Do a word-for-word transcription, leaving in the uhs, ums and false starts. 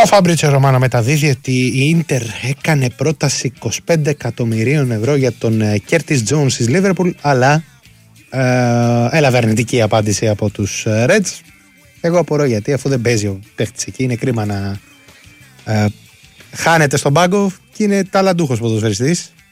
Ο Φάμπριτσιο Ρωμάνο μεταδίδει ότι η Ίντερ έκανε πρόταση είκοσι πέντε εκατομμυρίων ευρώ για τον Κέρτις Τζόουνς της Λίβερπουλ, αλλά ε, έλαβε αρνητική απάντηση από τους Reds. Εγώ απορώ γιατί, αφού δεν παίζει ο παίχτης εκεί, είναι κρίμα να ε, χάνεται στον πάγκο και είναι ταλαντούχος ποδοσφαιριστής.